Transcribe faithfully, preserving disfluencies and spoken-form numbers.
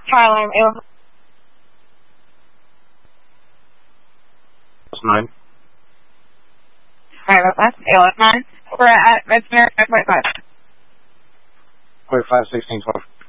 Fire alarm, A nine. Alright, that's A one nine. We're at Red Snare five point five. Clear five sixteen twelve.